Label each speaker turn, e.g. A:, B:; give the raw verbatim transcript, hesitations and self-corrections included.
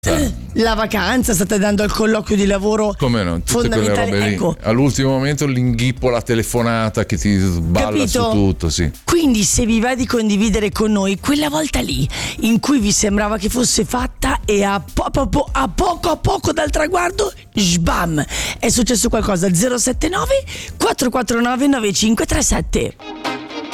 A: La vacanza, state dando al colloquio di lavoro.
B: Come no? Tutte quelle robe lì.
A: Ecco.
B: All'ultimo momento l'inghippo, la telefonata che ti balla
A: Capito?
B: su tutto, sì.
A: Quindi se vi va di condividere con noi quella volta lì in cui vi sembrava che fosse fatta e a, po- po- po- a poco a poco dal traguardo, sbam, è successo qualcosa. Zero sette nove quattro quattro nove nove cinque tre sette.